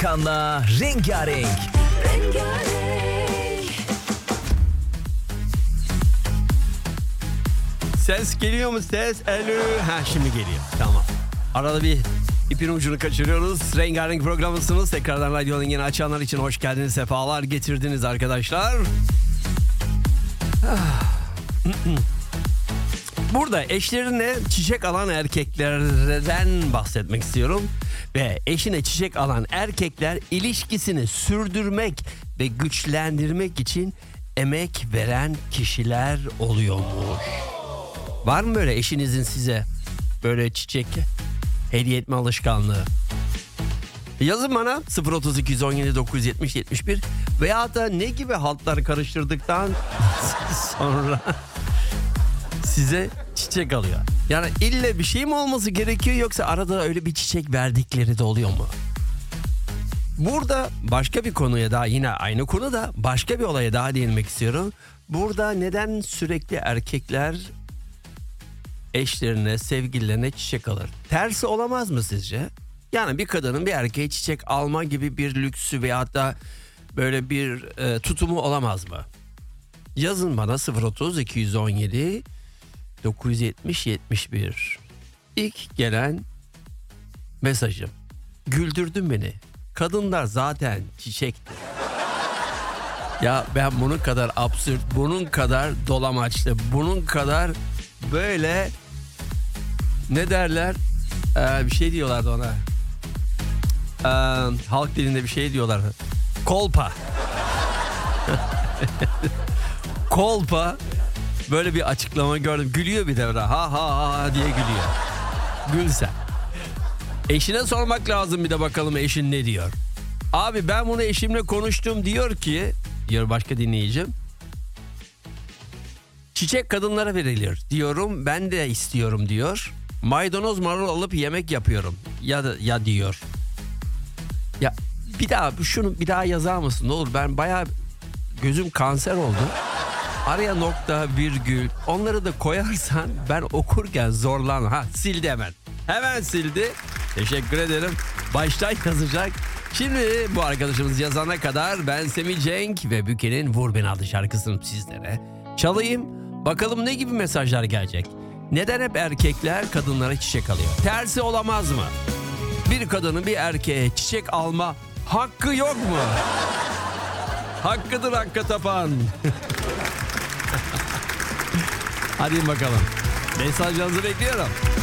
Özkan'la Rengarenk. Ses geliyor mu ses? Alo. Ha şimdi geliyor. Tamam. Arada bir ipin ucunu kaçırıyoruz. Rengarenk programısınız. Tekrardan radyonun yeni açanlar için hoş geldiniz. Sefalar getirdiniz arkadaşlar. Burada eşlerine çiçek alan erkeklerden bahsetmek istiyorum. Ve eşine çiçek alan erkekler ilişkisini sürdürmek ve güçlendirmek için emek veren kişiler oluyormuş. Var mı böyle eşinizin size böyle çiçek hediye etme alışkanlığı? Yazın bana 03217 970 71 veya da ne gibi haltlar karıştırdıktan sonra size çiçek alıyor. Yani ille bir şey mi olması gerekiyor yoksa arada öyle bir çiçek verdikleri de oluyor mu? Burada başka bir konuya daha, yine aynı konuda başka bir olaya daha değinmek istiyorum. Burada neden sürekli erkekler eşlerine, sevgililerine çiçek alır? Tersi olamaz mı sizce? Yani bir kadının bir erkeğe çiçek alma gibi bir lüksü veya da böyle bir tutumu olamaz mı? Yazın bana 030 217 970 71. İlk gelen mesajım. Güldürdün beni. Kadınlar zaten çiçektir. Ya ben bunun kadar absürt, bunun kadar dolamaçlı, bunun kadar böyle ne derler? Bir şey diyorlardı ona. Halk dilinde bir şey diyorlar. Kolpa. Kolpa. Böyle bir açıklama gördüm. Gülüyor bir de böyle. Ha ha ha diye gülüyor. Gül sen. Eşine sormak lazım bir de bakalım eşin ne diyor. Abi ben bunu eşimle konuştum diyor ki, diyor başka dinleyicim. Çiçek kadınlara verilir diyorum, ben de istiyorum diyor. Maydanoz marul alıp yemek yapıyorum. Ya diyor. Ya bir daha şunu bir daha yazar mısın ne olur, ben bayağı gözüm kanser oldu. Araya nokta, virgül onları da koyarsan ben okurken zorlan. Ha sildi hemen. Hemen sildi. Teşekkür ederim. Baştan yazacak. Şimdi bu arkadaşımız yazana kadar ben Semih Cenk ve Büke'nin Vur Beni adlı şarkısını sizlere çalayım. Bakalım ne gibi mesajlar gelecek. Neden hep erkekler kadınlara çiçek alıyor? Tersi olamaz mı? Bir kadının bir erkeğe çiçek alma hakkı yok mu? Hakkıdır hakka tapan. Hadi bakalım. Mesajlarınızı bekliyorum.